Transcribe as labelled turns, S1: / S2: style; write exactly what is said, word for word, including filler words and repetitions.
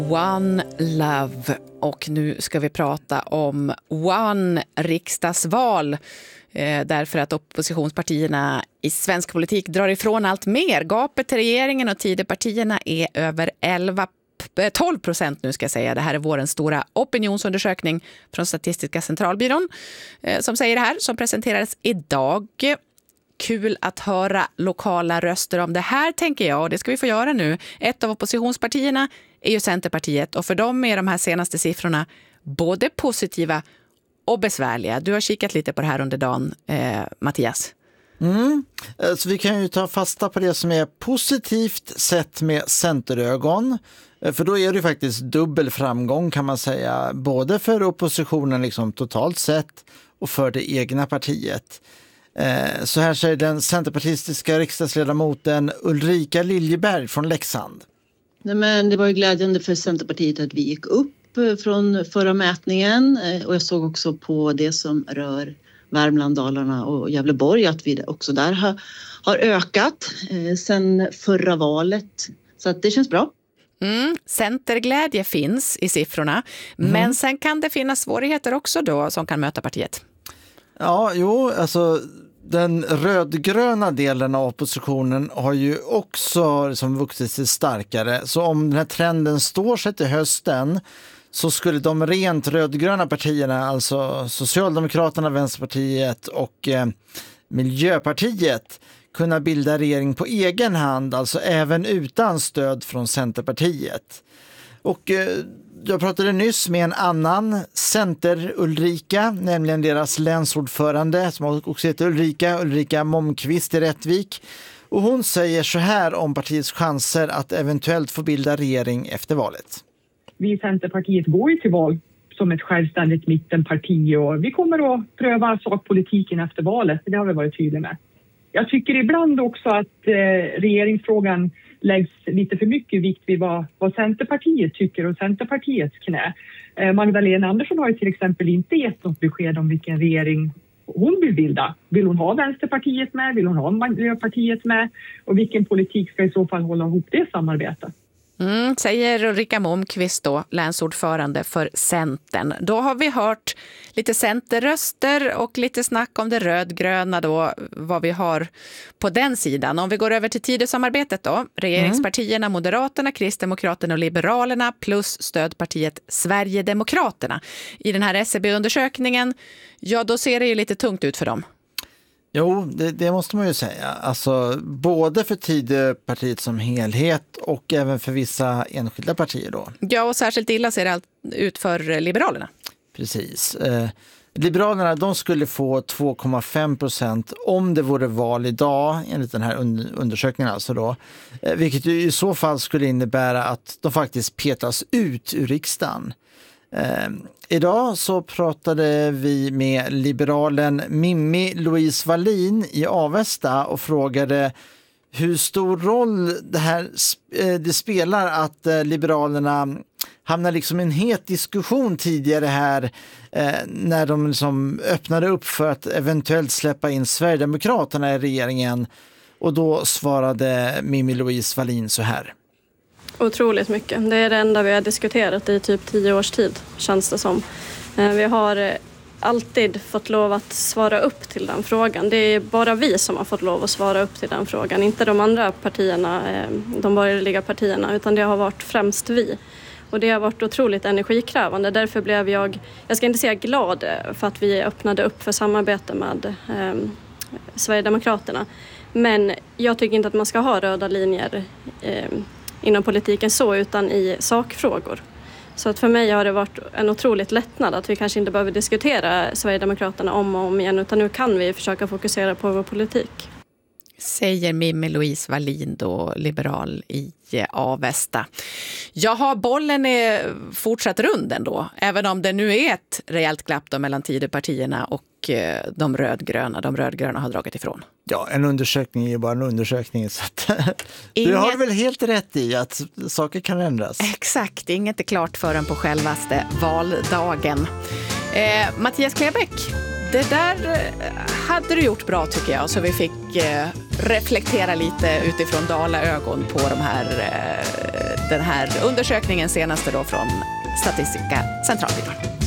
S1: One Love, och nu ska vi prata om One riksdagsval eh, därför att oppositionspartierna i svensk politik drar ifrån allt mer. Gapet till regeringen och Tidöpartierna är över elva tolv procent nu ska jag säga. Det här är vårens stora opinionsundersökning från Statistiska centralbyrån eh, som säger det här, som presenterades idag. Kul att höra lokala röster om det här, tänker jag, och det ska vi få göra nu. Ett av oppositionspartierna är ju Centerpartiet, och för dem är de här senaste siffrorna både positiva och besvärliga. Du har kikat lite på det här under dagen, eh, Mattias.
S2: Mm. Så vi kan ju ta fasta på det som är positivt sett med centerögon. För då är det ju faktiskt dubbel framgång, kan man säga, både för oppositionen liksom totalt sett och för det egna partiet. Så här säger den centerpartistiska riksdagsledamoten Ulrika Liljeberg från Leksand.
S3: Nej, men det var ju glädjande för Centerpartiet att vi gick upp från förra mätningen, och jag såg också på det som rör Värmland, Dalarna och Gävleborg att vi också där har, har ökat eh, sedan förra valet. Så att det känns bra.
S1: Mm, centerglädje finns i siffrorna, mm. men sen kan det finnas svårigheter också då som kan möta partiet.
S2: Ja, jo, alltså den rödgröna delen av oppositionen har ju också liksom vuxit sig starkare. Så om den här trenden står sig till hösten så skulle de rent rödgröna partierna, alltså Socialdemokraterna, Vänsterpartiet och eh, Miljöpartiet, kunna bilda regering på egen hand, alltså även utan stöd från Centerpartiet. Och eh, jag pratade nyss med en annan center Ulrika, nämligen deras länsordförande som också heter Ulrika, Ulrika Momqvist i Rättvik. Och hon säger så här om partiets chanser att eventuellt få bilda regering efter valet.
S4: Vi i Centerpartiet går ju till val som ett självständigt mittenparti, och vi kommer att pröva sakpolitiken efter valet. Det har vi varit tydliga med. Jag tycker ibland också att eh, regeringsfrågan läggs lite för mycket vikt vid vad, vad Centerpartiet tycker och Centerpartiets knä. Eh, Magdalena Andersson har ju till exempel inte gett något besked om vilken regering hon vill bilda. Vill hon ha Vänsterpartiet med? Vill hon ha Miljöpartiet med? Och vilken politik ska i så fall hålla ihop det samarbetet?
S1: Mm, säger Ulrika Momqvist då, länsordförande för Centern. Då har vi hört lite centerröster och lite snack om det rödgröna då, vad vi har på den sidan. Om vi går över till Tidösamarbetet då, regeringspartierna, Moderaterna, Kristdemokraterna och Liberalerna plus stödpartiet Sverigedemokraterna. I den här S C B-undersökningen, ja då ser det ju lite tungt ut för dem.
S2: Jo, det, det måste man ju säga. Alltså, både för Tidöpartiet som helhet och även för vissa enskilda partier då.
S1: Ja, och särskilt illa ser det allt ut för Liberalerna.
S2: Precis. Eh, Liberalerna, de skulle få två komma fem procent om det vore val idag, enligt den här undersökningen alltså då. Eh, vilket ju i så fall skulle innebära att de faktiskt petas ut ur riksdagen. Eh, idag så pratade vi med liberalen Mimmi Louise Wallin i Avesta och frågade hur stor roll det här eh, det spelar att eh, Liberalerna hamnar liksom i en het diskussion tidigare här eh, när de liksom öppnade upp för att eventuellt släppa in Sverigedemokraterna i regeringen, och då svarade Mimmi Louise Wallin så här.
S5: Otroligt mycket. Det är det enda vi har diskuterat i typ tio års tid, känns det som. Vi har alltid fått lov att svara upp till den frågan. Det är bara vi som har fått lov att svara upp till den frågan. Inte de andra partierna, de borgerliga partierna, utan det har varit främst vi. Och det har varit otroligt energikrävande. Därför blev jag, jag ska inte säga glad för att vi öppnade upp för samarbete med eh, Sverigedemokraterna. Men jag tycker inte att man ska ha röda linjer eh, inom politiken så, utan i sakfrågor. Så att för mig har det varit en otroligt lättnad att vi kanske inte behöver diskutera Sverigedemokraterna om och om igen, utan nu kan vi försöka fokusera på vår politik.
S1: Säger Mimmi Louise Wallin då, liberal i Avesta. Jaha, bollen är fortsatt rund ändå, även om det nu är ett rejält glapp då mellan Tidöpartierna och de rödgröna. De rödgröna har dragit ifrån.
S2: Ja, en undersökning är ju bara en undersökning. Så att inget... Du har väl helt rätt i att saker kan ändras.
S1: Exakt, inget är klart förrän på självaste valdagen. Eh, Mattias Klebeck, det där hade du gjort bra tycker jag, så vi fick eh, reflektera lite utifrån Dalaögon på de här eh, den här undersökningen, senaste då från Statistiska centralbyrån.